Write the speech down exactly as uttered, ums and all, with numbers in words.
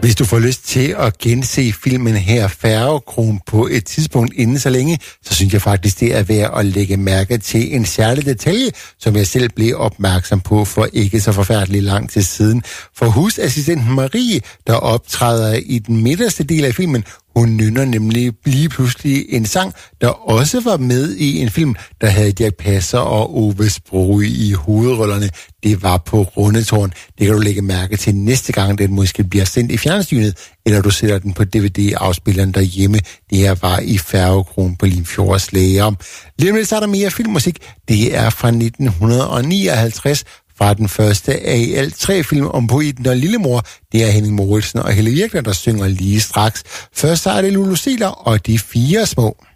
Hvis du får lyst til at gense filmen her Færgekron på et tidspunkt inden så længe, så synes jeg faktisk, det er værd at lægge mærke til en særlig detalje, som jeg selv blev opmærksom på for ikke så forfærdeligt lang tid siden. For husassistenten Marie, der optræder i den midterste del af filmen, hun nynner nemlig lige pludselig en sang, der også var med i en film, der havde Dirch Passer og Ove Sprogøe i hovedrollerne. Det var på Rundetårn. Det kan du lægge mærke til næste gang, den måske bliver sendt i fjernsynet, eller du sætter den på D V D-afspilleren derhjemme. Det her var i Færgekron på Limfjords Læger. Lige om lidt så er der mere filmmusik. Det er fra nitten nioghalvtreds, fra den første af i alt tre film om poeten og lillemor. Det er Henning Moritzen og Helle Virkner, der synger lige straks. Først så er det Lulu Seeler og De Fire Små.